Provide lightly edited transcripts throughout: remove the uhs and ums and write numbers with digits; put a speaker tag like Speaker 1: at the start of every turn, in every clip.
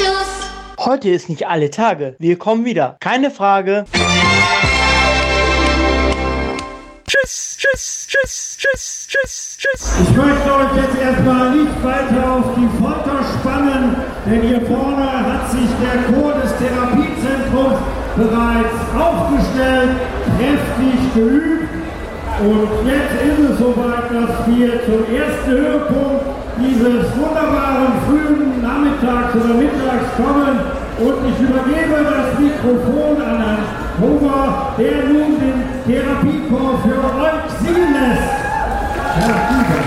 Speaker 1: Plus.
Speaker 2: Heute ist nicht alle Tage. Wir kommen wieder. Keine Frage.
Speaker 3: Tschüss, tschüss, tschüss, tschüss, tschüss, tschüss.
Speaker 4: Ich möchte euch jetzt erstmal nicht weiter auf die Folter spannen, denn hier vorne hat sich der Chor des Therapiezentrums bereits aufgestellt, kräftig geübt. Und jetzt ist es soweit, dass wir zum ersten Höhepunkt dieses wunderbaren frühen Nachmittags oder Mittags kommen. Und ich übergebe das Mikrofon an Herrn Homer, der nun den Therapiechor für euch singen lässt. Herr Huber.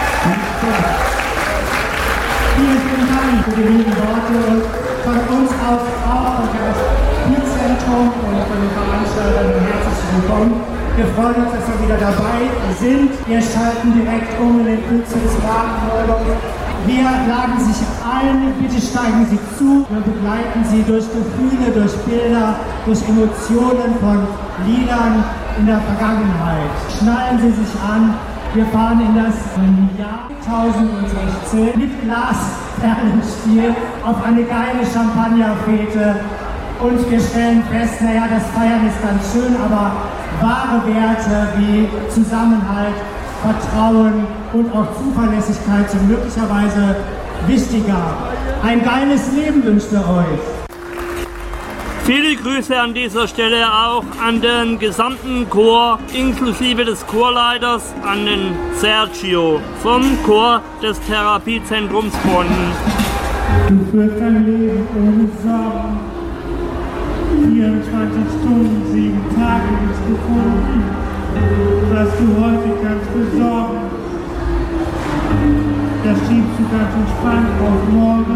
Speaker 5: Vielen Dank für die lieben Worte und von uns aus auch vom Therapiezentrum und von den Veranstaltern herzlich willkommen. Wir freuen uns, dass wir wieder dabei sind. Wir schalten direkt um in den Kürzel des Markenmodus. Wir laden sich ein, bitte steigen Sie zu. Wir begleiten Sie durch Gefühle, durch Bilder, durch Emotionen von Liedern in der Vergangenheit. Schnallen Sie sich an. Wir fahren in das Jahr 1016 mit Glasperlenspiel auf eine geile Champagnerfete. Und wir stellen fest, naja, das Feiern ist ganz schön, aber wahre Werte wie Zusammenhalt, Vertrauen und auch Zuverlässigkeit sind möglicherweise wichtiger. Ein geiles Leben wünscht ihr euch.
Speaker 3: Viele Grüße an dieser Stelle auch an den gesamten Chor, inklusive des Chorleiters, an den Sergio vom Chor des Therapiezentrums Bonn.
Speaker 4: Du führst dein Leben ohne Sorgen. 24 Stunden, 7 Tage nichts gefunden, was du häufig ganz besorgen. Das schiebst du ganz entspannt auf morgen.